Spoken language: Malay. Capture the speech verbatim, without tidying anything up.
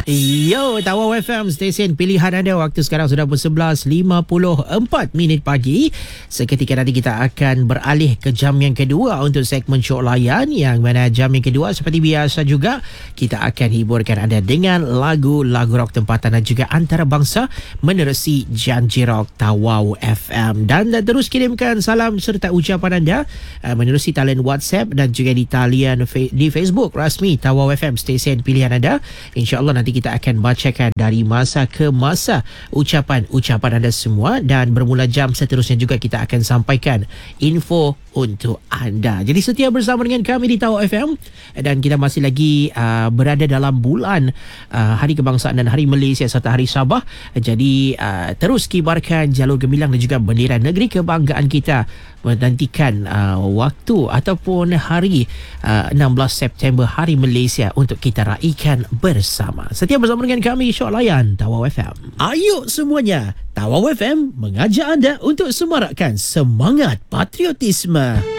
Yo, Tawau F M, stesen pilihan anda. Waktu sekarang sudah pukul sebelas lima puluh empat minit pagi. Seketika nanti kita akan beralih ke jam yang kedua untuk segmen Syok Layan, yang mana jam yang kedua seperti biasa juga kita akan hiburkan anda dengan lagu-lagu rock tempatan dan juga antarabangsa menerusi Janji Rock Tawau F M. Dan, dan terus kirimkan salam serta ucapan anda uh, menerusi talian WhatsApp dan juga di talian fe- di Facebook rasmi Tawau F M, stesen pilihan anda. InsyaAllah nanti kita akan bacakan dari masa ke masa ucapan-ucapan anda semua, dan bermula jam seterusnya juga kita akan sampaikan info untuk anda. Jadi setia bersama dengan kami di Tawau F M, dan kita masih lagi uh, berada dalam bulan uh, Hari Kebangsaan dan Hari Malaysia serta Hari Sabah. Jadi uh, terus kibarkan jalur gemilang dan juga bendera negeri kebanggaan kita, menantikan uh, waktu ataupun hari uh, enam belas September Hari Malaysia untuk kita raikan bersama. Setia bersama dengan kami, Syok Layan Tawau F M. Ayo semuanya, Tawau F M mengajak anda untuk semarakkan semangat patriotisme.